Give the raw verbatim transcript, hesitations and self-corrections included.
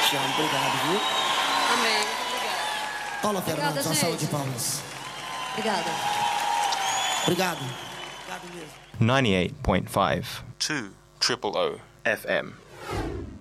Cristiano. Obrigado, viu? Amém. Obrigada. Paula Fernandes, Obrigada, uma gente. salva de palmas. Obrigada. Obrigado. Obrigado mesmo. ninety-eight point five two Triple O F M.